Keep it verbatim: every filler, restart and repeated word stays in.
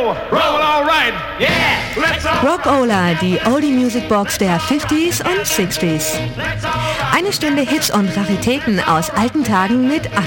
roll, roll all right. Yeah, let's all Rockola, die Oldie Music Box der fünfziger und sechziger. Eine Stunde Hits und Raritäten aus alten Tagen mit